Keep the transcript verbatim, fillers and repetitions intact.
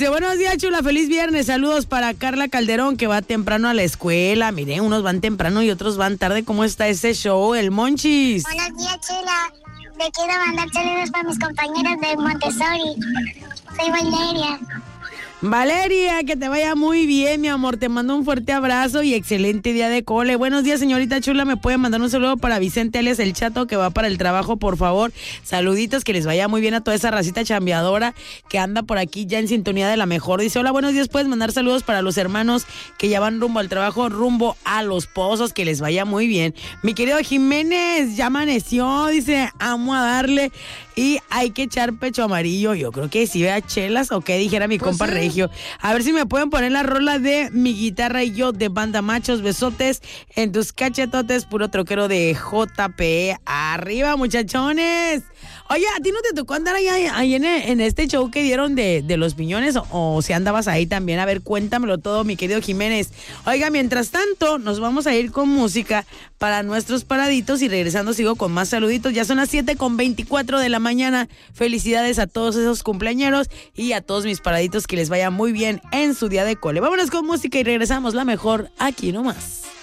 Buenos días, chula, feliz viernes. Saludos para Carla Calderón, que va temprano a la escuela. Miren, unos van temprano y otros van tarde. ¿Cómo está ese show, el Monchis? Buenos días, chula. Te quiero mandar saludos para mis compañeros de Montessori. Soy Valeria. Valeria, que te vaya muy bien, mi amor. Te mando un fuerte abrazo y excelente día de cole. Buenos días, señorita chula. ¿Me puede mandar un saludo para Vicente alias El Chato, que va para el trabajo, por favor? Saluditos, que les vaya muy bien a toda esa racita chambeadora que anda por aquí ya en sintonía de la mejor. Dice, hola, buenos días. ¿Puedes mandar saludos para los hermanos que ya van rumbo al trabajo, rumbo a Los Pozos? Que les vaya muy bien. Mi querido Jiménez, ya amaneció. Dice, amo a darle y hay que echar pecho amarillo. Yo creo que sí, vea chelas o qué dijera mi Pues compa sí. Regio. A ver si me pueden poner la rola de Mi Guitarra y Yo de Banda Machos. Besotes en tus cachetotes, puro troquero de J P. Arriba, muchachones. Oye, ¿a ti no te tocó andar ahí, ahí en, en este show que dieron de, de los piñones? O, o si andabas ahí también. A ver, cuéntamelo todo, mi querido Jiménez. Oiga, mientras tanto, nos vamos a ir con música para nuestros paraditos y regresando sigo con más saluditos. Ya son las siete con veinticuatro de la mañana. Felicidades a todos esos cumpleañeros y a todos mis paraditos, que les vaya muy bien en su día de cole. Vámonos con música y regresamos, la mejor aquí nomás.